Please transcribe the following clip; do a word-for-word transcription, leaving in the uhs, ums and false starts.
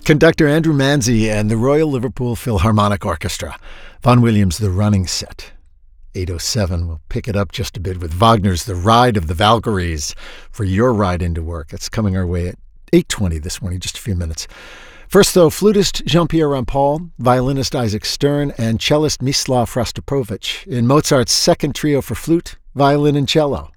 Conductor Andrew Manzi and the Royal Liverpool Philharmonic Orchestra. Vaughan Williams' The Running Set. eight oh seven, we'll pick it up just a bit with Wagner's The Ride of the Valkyries for your ride into work. It's coming our way at eight twenty this morning, just a few minutes. First, though, flutist Jean-Pierre Rampal, violinist Isaac Stern, and cellist Mislav Rostropovich in Mozart's second trio for flute, violin, and cello.